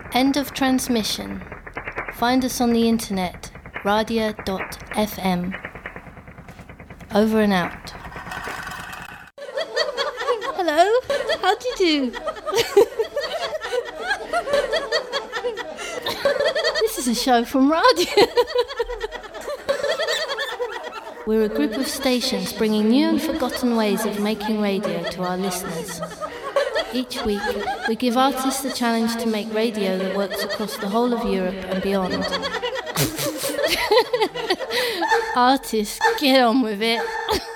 End of transmission. Find us on the internet, radia.fm. Over and out. Hello, how do you do? This is a show from Radia. We're a group of stations bringing new and forgotten ways of making radio to our listeners. Each week, we give artists the challenge to make radio that works across the whole of Europe and beyond. Artists, get on with it.